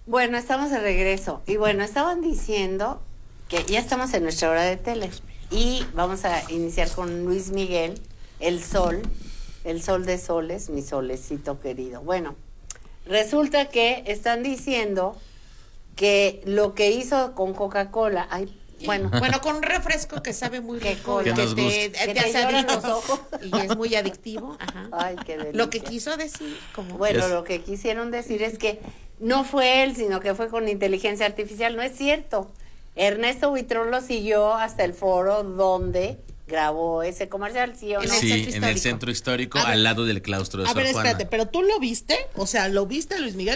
Bueno, estamos de regreso. Y bueno, estaban diciendo que ya estamos en nuestra hora de tele. Y vamos a iniciar con Luis Miguel, el sol de soles, mi solecito querido. Bueno, resulta que están diciendo que lo que hizo con Coca-Cola, bueno, con un refresco que sabe muy rico, Que nos te hace lloran los adicto ojos. y es muy adictivo. Ajá. Ay, qué delicia. Lo que quiso decir, como Bueno, lo que quisieron decir es que no fue él, sino que fue con inteligencia artificial. No es cierto. Ernesto Buitrón lo siguió hasta el foro donde grabó ese comercial, ¿sí o no? Sí, en el centro histórico, A ver, al lado del claustro de a Sor ver, Juana. espérate, pero tú lo viste, o sea, ¿lo viste, Luis Miguel?